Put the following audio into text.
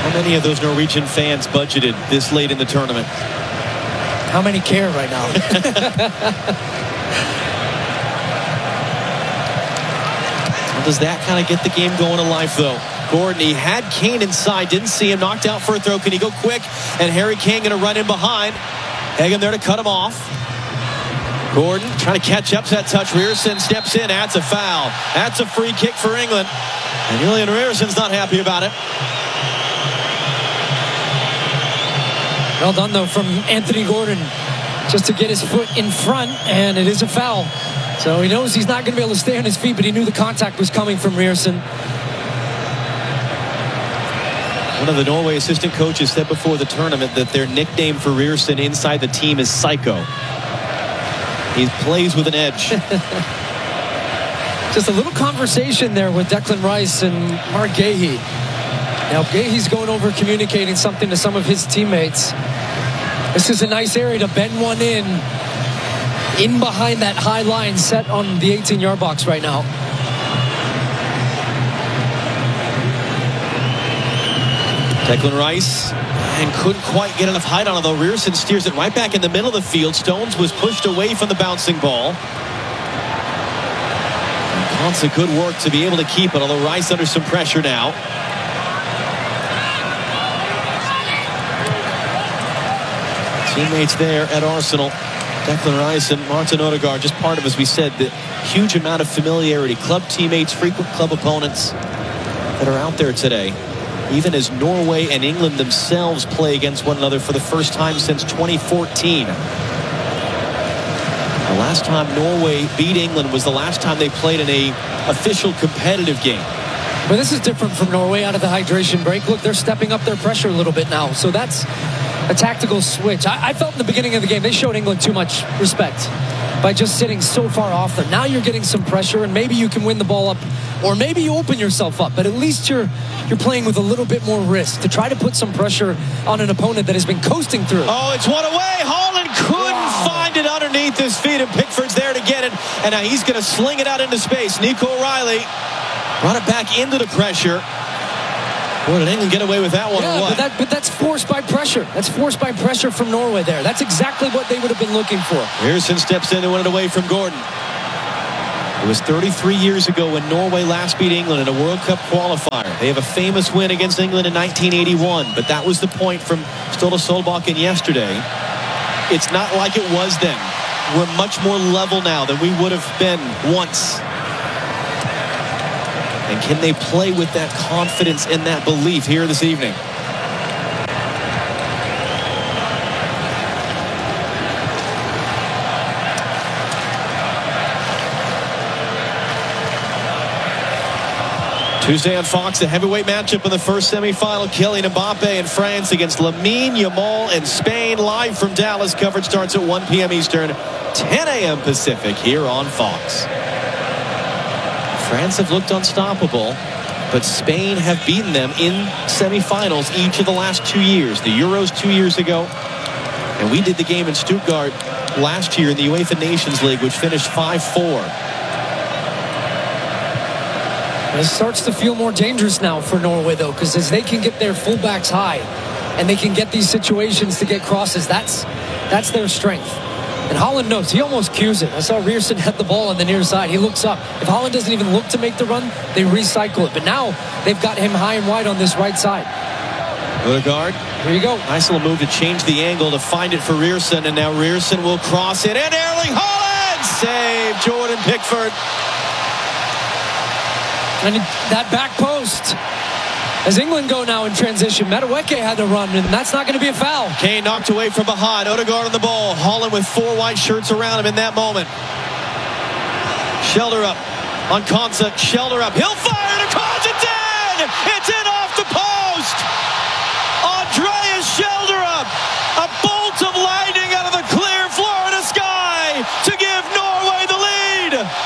How many of those Norwegian fans budgeted this late in the tournament? How many care right now? How does that kind of get the game going to life, though? Gordon, he had Kane inside, didn't see him, knocked out for a throw. Can he go quick? And Harry Kane going to run in behind. Hagen there to cut him off. Gordon trying to catch up to that touch. Ryerson steps in. That's a foul. That's a free kick for England. And Julian Ryerson's not happy about it. Well done, though, from Anthony Gordon, just to get his foot in front, and it is a foul. So he knows he's not going to be able to stay on his feet, but he knew the contact was coming from Ryerson. One of the Norway assistant coaches said before the tournament that their nickname for Ryerson inside the team is Psycho. He plays with an edge. Just a little conversation there with Declan Rice and Mark Gahey. Now Gahey's going over communicating something to some of his teammates. This is a nice area to bend one in behind that high line set on the 18-yard box right now. Declan Rice and couldn't quite get enough height on it, though. Ryerson steers it right back in the middle of the field. Stones was pushed away from the bouncing ball. Konsa good work to be able to keep it, although Rice under some pressure now. Teammates there at Arsenal, Declan Rice and Martin Odegaard, just part of, as we said, the huge amount of familiarity. Club teammates, frequent club opponents that are out there today. Even as Norway and England themselves play against one another for the first time since 2014. The last time Norway beat England was the last time they played in a official competitive game. But this is different from Norway out of the hydration break. Look, they're stepping up their pressure a little bit now. So that's a tactical switch. I felt in the beginning of the game they showed England too much respect by just sitting so far off them. Now you're getting some pressure, and maybe you can win the ball up, or maybe you open yourself up, but at least you're playing with a little bit more risk to try to put some pressure on an opponent that has been coasting through. Oh, it's one away. Holland couldn't find it underneath his feet, and Pickford's there to get it, and now he's going to sling it out into space. Nico O'Reilly brought it back into the pressure. Boy, did England get away with that one, or what? But that's forced by pressure. That's forced by pressure from Norway there. That's exactly what they would have been looking for. Ryerson steps in and won it away from Gordon. It was 33 years ago when Norway last beat England in a World Cup qualifier. They have a famous win against England in 1981, but that was the point from Ståle Solbakken yesterday. It's not like it was then. We're much more level now than we would have been once. And can they play with that confidence and that belief here this evening? Tuesday on Fox, the heavyweight matchup in the first semifinal. Kylian Mbappe in France against Lamine Yamal in Spain. Live from Dallas. Coverage starts at 1 p.m. Eastern, 10 a.m. Pacific here on Fox. France have looked unstoppable, but Spain have beaten them in semifinals each of the last 2 years. The Euros 2 years ago, and we did the game in Stuttgart last year in the UEFA Nations League, which finished 5-4. It starts to feel more dangerous now for Norway, though, because as they can get their fullbacks high and they can get these situations to get crosses, that's their strength. And Holland knows. He almost cues it. I saw Ryerson had the ball on the near side. He looks up. If Holland doesn't even look to make the run, they recycle it. But now they've got him high and wide on this right side. Odegaard. Here you go. Nice little move to change the angle to find it for Ryerson. And now Ryerson will cross it. And Erling Haaland! Save Jordan Pickford. And that back post, as England go now in transition, Madueke had to run, and that's not going to be a foul. Kane knocked away from behind. Odegaard on the ball. Holland with 4 white shirts around him in that moment. Shelder up on Konsa. Shelder up. He'll fire it across. It's in! It's